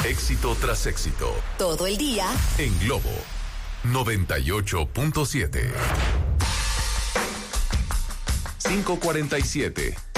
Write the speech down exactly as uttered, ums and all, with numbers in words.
Éxito tras éxito. Todo el día. En Globo noventa y ocho punto siete. cinco cuarenta y siete.